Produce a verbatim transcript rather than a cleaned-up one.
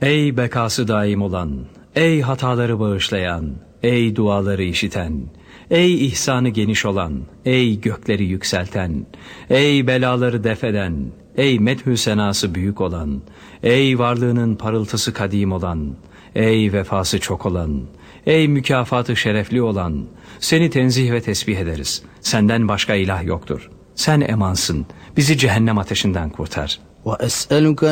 Ey bekası daim olan, ey hataları bağışlayan, ey duaları işiten, ey ihsanı geniş olan, ey gökleri yükselten, ey belaları defeden, ey methü senası büyük olan, ey varlığının parıltısı kadim olan, ey vefası çok olan, ey mükafatı şerefli olan, seni tenzih ve tesbih ederiz. Senden başka ilah yoktur. Sen emansın. Bizi cehennem ateşinden kurtar. وأسألك